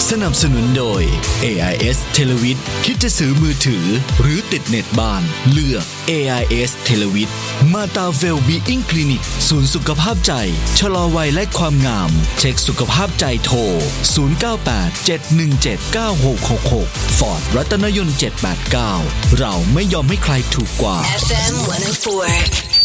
สนับสนุนโดย AIS เทเลวิทคิดจะซื้อมือถือหรือติดเน็ตบ้านเลือก AIS เทเลวิทมาตาเวลบีอิงคลินิกศูนย์สุขภาพใจชะลอวัยและความงามเช็คสุขภาพใจโทร0987179666 Ford รัตนยนต์789เราไม่ยอมให้ใครถูกกว่า FM 104